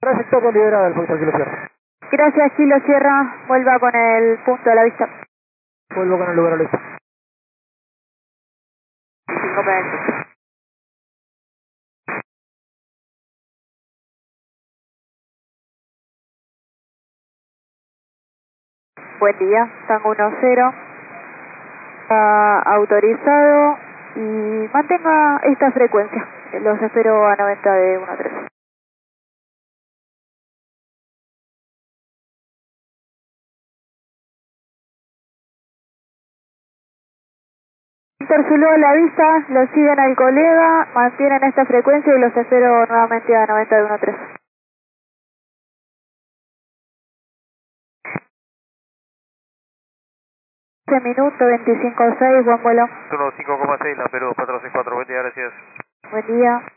Trayectoria liberada, el Foxtrot Kilo Sierra. Gracias, Kilo Sierra. Vuelva con el punto a la vista. Vuelvo con el lugar a la vista. 5 minutos. Buen día, Tango 10. Está autorizado y mantenga esta frecuencia. Los espero a 90 de 13. Interzuló a la vista, lo siguen al colega, mantienen esta frecuencia y los espero nuevamente a 90 de 13. Minuto 25.6, buen vuelo. 15,6, la Perú 464, buen día, gracias. Buen día.